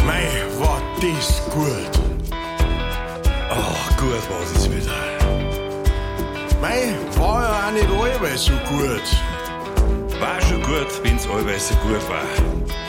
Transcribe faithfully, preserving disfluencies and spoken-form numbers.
Mei, war das gut. Ach, gut war das wieder. Mei, war ja auch nicht allweil so gut. War schon gut, wenn's allweil so gut war.